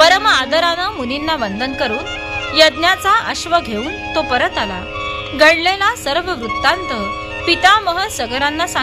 परम आदरानं मुनींना वंदन करून यज्ञाचा अश्व घेऊन तो परत आला. घडलेला सर्व वृत्तांत पितामह सगरांना